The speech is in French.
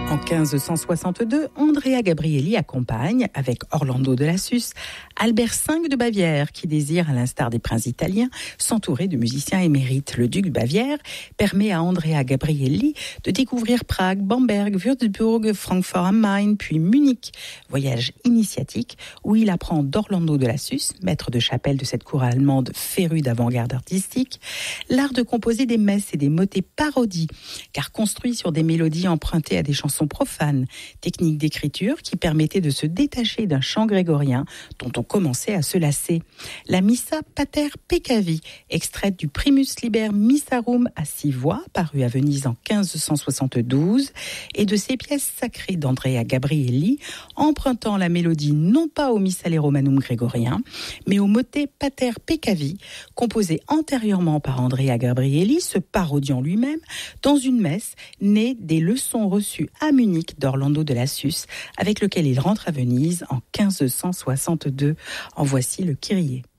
En 1562, Andrea Gabrieli accompagne, avec Orlando de Lassus, Albert V de Bavière, qui désire, à l'instar des princes italiens, s'entourer de musiciens émérites. Le duc de Bavière permet à Andrea Gabrieli de découvrir Prague, Bamberg, Würzburg, Francfort am Main, puis Munich. Voyage initiatique où il apprend d'Orlando de Lassus, maître de chapelle de cette cour allemande férue d'avant-garde artistique, l'art de composer des messes et des motets parodies, car construits sur des mélodies empruntées à des chansons profanes, technique d'écriture qui permettait de se détacher d'un chant grégorien dont on commençait à se lasser. La Missa Pater Peccavi, extraite du Primus Liber Missarum à 6 voix, paru à Venise en 1572, et de ces pièces sacrées d'Andrea Gabrieli, empruntant la mélodie non pas au Missale Romanum grégorien, mais au motet Pater Peccavi, composé antérieurement par Andrea Gabrieli, se parodiant lui-même, dans une messe née des leçons reçues à Munich d'Orlando de Lassus, avec lequel il rentre à Venise en 1562. En voici le Kyrie.